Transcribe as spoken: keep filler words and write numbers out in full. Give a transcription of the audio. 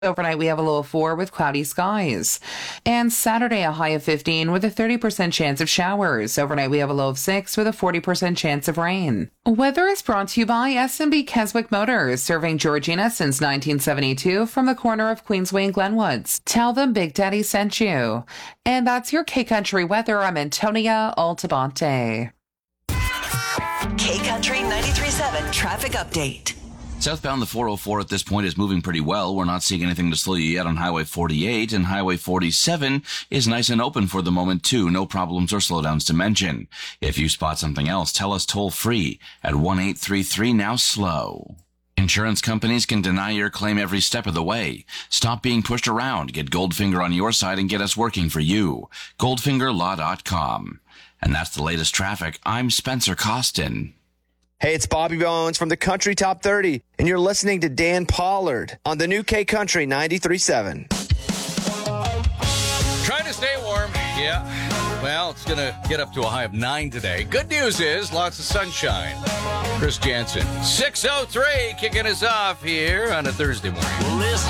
Overnight, we have a low of four with cloudy skies. And Saturday, a high of fifteen with a thirty percent chance of showers. Overnight, we have a low of six with a forty percent chance of rain. Weather is brought to you by S and B Keswick Motors, serving Georgina since nineteen seventy-two from the corner of Queensway and Glenwoods. Tell them Big Daddy sent you. And that's your K-Country weather. I'm Antonia Altabante. K-Country ninety-three point seven traffic update. Southbound the four oh four at this point is moving pretty well. We're not seeing anything to slow you yet on Highway forty-eight, and Highway forty-seven is nice and open for the moment, too. No problems or slowdowns to mention. If you spot something else, tell us toll-free at one eight three three now slow. Insurance companies can deny your claim every step of the way. Stop being pushed around. Get Goldfinger on your side and get us working for you. goldfinger law dot com. And that's the latest traffic. I'm Spencer Costin. Hey, it's Bobby Bones from the Country Top thirty, and you're listening to Dan Pollard on the new K-Country ninety-three point seven. Trying to stay warm, yeah. Well, it's going to get up to a high of nine today. Good news is lots of sunshine. Chris Jansen, six oh three, kicking us off here on a Thursday morning. Listen.